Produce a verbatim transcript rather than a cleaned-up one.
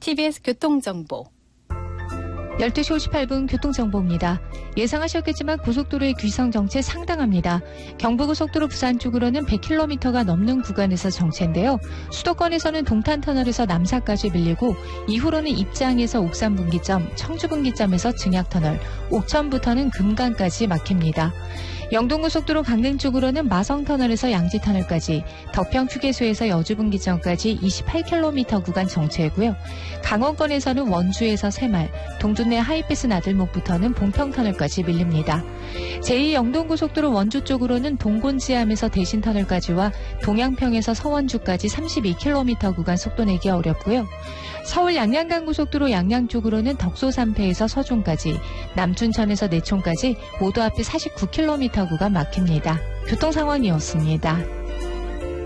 티비에스 교통정보. 열두 시 오십팔 분 교통정보입니다. 예상하셨겠지만 고속도로의 귀성 정체 상당합니다. 경부고속도로 부산 쪽으로는 백 킬로미터가 넘는 구간에서 정체인데요. 수도권에서는 동탄터널에서 남사까지 밀리고 이후로는 입장에서 옥산분기점, 청주분기점에서 증약터널, 옥천부터는 금강까지 막힙니다. 영동고속도로 강릉 쪽으로는 마성터널에서 양지터널까지, 덕평휴게소에서 여주분기점까지 이십팔 킬로미터 구간 정체이고요. 강원권에서는 원주에서 새말, 동준내 하이패스 나들목부터는 봉평터널까지 밀립니다. 제이 영동고속도로 원주 쪽으로는 동곤지암에서 대신터널까지와 동양평에서 서원주까지 삼십이 킬로미터 구간 속도 내기 어렵고요. 서울 양양간고속도로 양양 쪽으로는 덕소산패에서 서종까지, 남춘천에서 내촌까지 모두 합해 사십구 킬로미터 구간 막힙니다. 교통상황이었습니다.